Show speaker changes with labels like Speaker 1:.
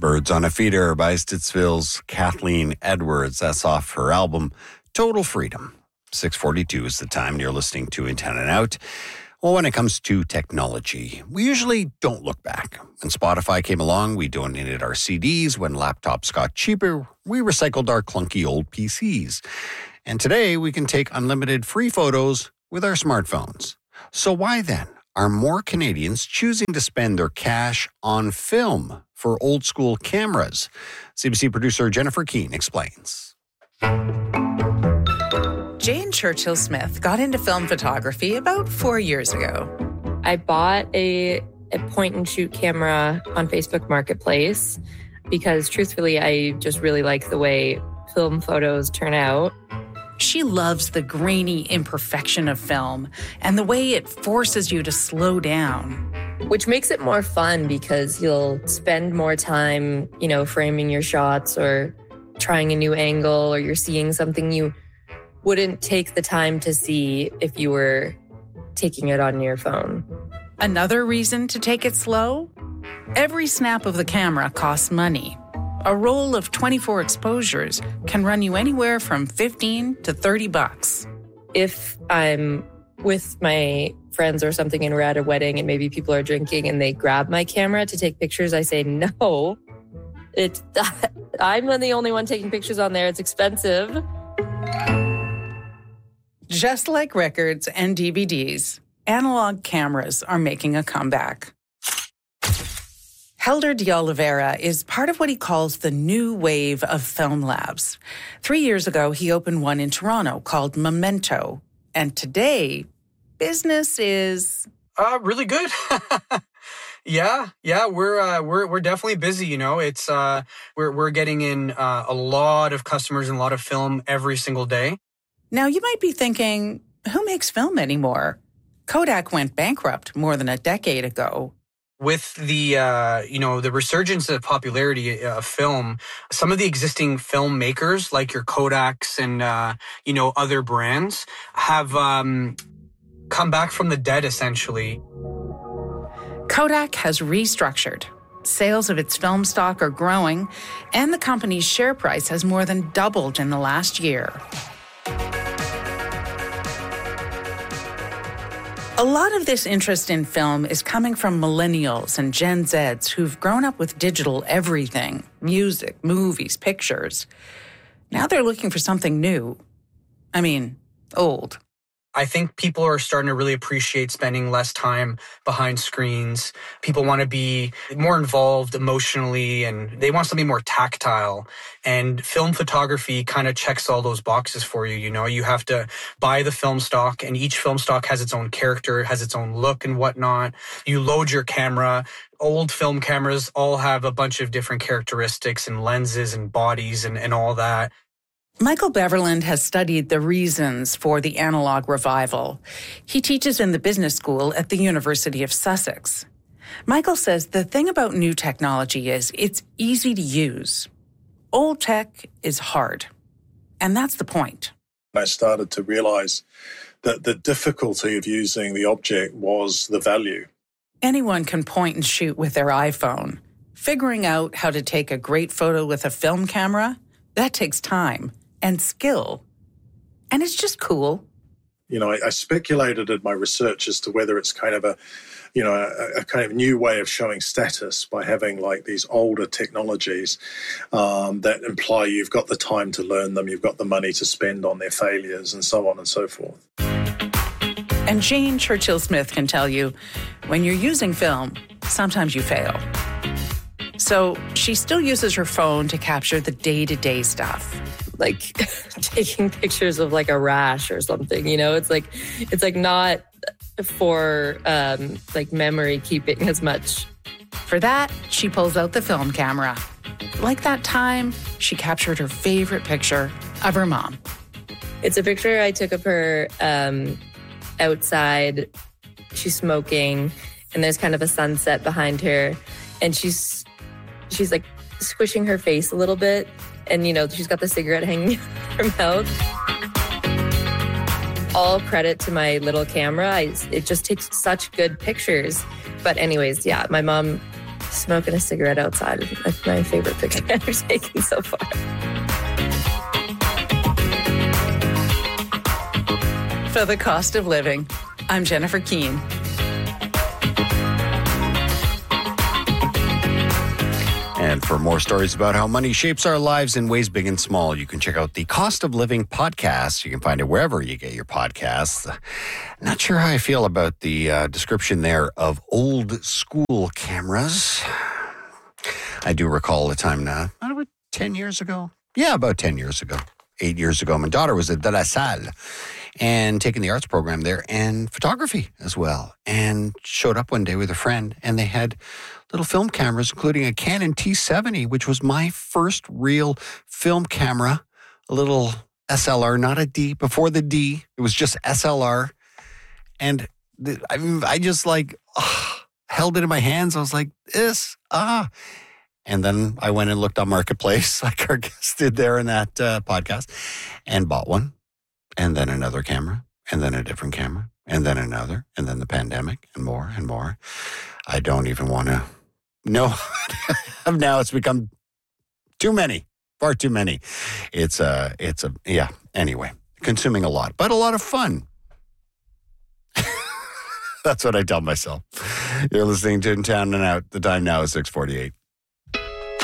Speaker 1: Birds on a Feeder by Stittsville's Kathleen Edwards. That's off her album, Total Freedom. 6:42 is the time. You're listening to In Town and Out. Well, when it comes to technology, we usually don't look back. When Spotify came along, we donated our CDs. When laptops got cheaper, we recycled our clunky old PCs. And today, we can take unlimited free photos with our smartphones. So why then are more Canadians choosing to spend their cash on film for old school cameras? CBC producer Jennifer Keane explains.
Speaker 2: Jane Churchill Smith got into film photography about 4 years ago.
Speaker 3: I bought a point-and-shoot camera on Facebook Marketplace because, truthfully, I just really like the way film photos turn out.
Speaker 4: She loves the grainy imperfection of film and the way it forces you to slow down.
Speaker 3: Which makes it more fun because you'll spend more time, framing your shots or trying a new angle, or you're seeing something you wouldn't take the time to see if you were taking it on your phone.
Speaker 4: Another reason to take it slow? Every snap of the camera costs money. A roll of 24 exposures can run you anywhere from $15 to $30.
Speaker 3: If I'm with my friends or something and we're at a wedding and maybe people are drinking and they grab my camera to take pictures, I say, no, I'm the only one taking pictures on there. It's expensive.
Speaker 4: Just like records and DVDs, analog cameras are making a comeback. Helder de Oliveira is part of what he calls the new wave of film labs. 3 years ago, he opened one in Toronto called Memento. And today, business is...
Speaker 5: really good. Yeah, we're definitely busy. It's we're getting in a lot of customers and a lot of film every single day.
Speaker 4: Now, you might be thinking, who makes film anymore? Kodak went bankrupt more than a decade ago.
Speaker 5: With the resurgence of popularity of film, some of the existing filmmakers, like your Kodaks and, other brands, have come back from the dead, essentially.
Speaker 4: Kodak has restructured. Sales of its film stock are growing, and the company's share price has more than doubled in the last year. A lot of this interest in film is coming from millennials and Gen Zs who've grown up with digital everything, music, movies, pictures. Now they're looking for something new. Old.
Speaker 5: I think people are starting to really appreciate spending less time behind screens. People want to be more involved emotionally, and they want something more tactile. And film photography kind of checks all those boxes for you. You have to buy the film stock, and each film stock has its own character, has its own look and whatnot. You load your camera. Old film cameras all have a bunch of different characteristics and lenses and bodies and all that.
Speaker 4: Michael Beverland has studied the reasons for the analog revival. He teaches in the business school at the University of Sussex. Michael says the thing about new technology is it's easy to use. Old tech is hard. And that's the point.
Speaker 6: I started to realize that the difficulty of using the object was the value.
Speaker 4: Anyone can point and shoot with their iPhone. Figuring out how to take a great photo with a film camera, that takes time and skill. And it's just cool.
Speaker 6: I speculated in my research as to whether it's kind of a kind of new way of showing status by having like these older technologies that imply you've got the time to learn them, you've got the money to spend on their failures, and so on and so forth.
Speaker 4: And Jane Churchill Smith can tell you, when you're using film, sometimes you fail. So she still uses her phone to capture the day-to-day stuff.
Speaker 3: Like taking pictures of like a rash or something, it's like not for memory keeping as much.
Speaker 4: For that, she pulls out the film camera. Like that time, she captured her favorite picture of her mom.
Speaker 3: It's a picture I took of her outside. She's smoking, and there's kind of a sunset behind her, and she's like squishing her face a little bit. And, she's got the cigarette hanging out of her mouth. All credit to my little camera. It just takes such good pictures. But anyways, yeah, my mom smoking a cigarette outside is my favorite picture I've taken so far.
Speaker 4: For the Cost of Living, I'm Jennifer Keane.
Speaker 1: And for more stories about how money shapes our lives in ways big and small, you can check out the Cost of Living podcast. You can find it wherever you get your podcasts. Not sure how I feel about the description there of old school cameras. I do recall a time now, about 10 years ago. Yeah, about 10 years ago. 8 years ago, my daughter was at De La Salle and taking the arts program there and photography as well. And showed up one day with a friend, and they had little film cameras, including a Canon T70, which was my first real film camera, a little SLR, not a D. Before the D, it was just SLR. And I just held it in my hands. I was like, And then I went and looked on Marketplace, like our guest did there in that podcast, and bought one, and then another camera, and then a different camera, and then another, and then the pandemic, and more and more. I don't even want to know. Now it's become too many, far too many. Anyway, consuming a lot, but a lot of fun. That's what I tell myself. You're listening to In Town and Out. The time now is 6:48.